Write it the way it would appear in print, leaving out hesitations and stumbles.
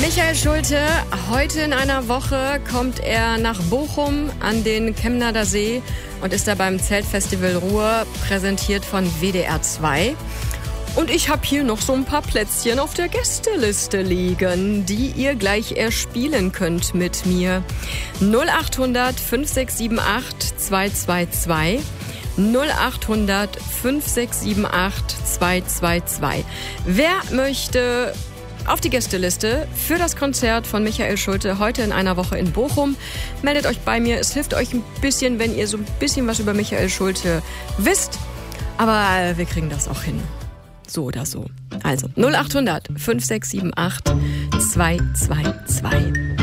Michael Schulte, heute in einer Woche kommt er nach Bochum an den Chemnader See und ist da beim Zeltfestival Ruhr, präsentiert von WDR 2. Und ich habe hier noch so ein paar Plätzchen auf der Gästeliste liegen, die ihr gleich erspielen könnt mit mir. 0800 5678 222. 0800 5678 222. Wer möchte auf die Gästeliste für das Konzert von Michael Schulte heute in einer Woche in Bochum? Meldet euch bei mir. Es hilft euch ein bisschen, wenn ihr so ein bisschen was über Michael Schulte wisst. Aber wir kriegen das auch hin. So oder so. Also 0800 5678 222.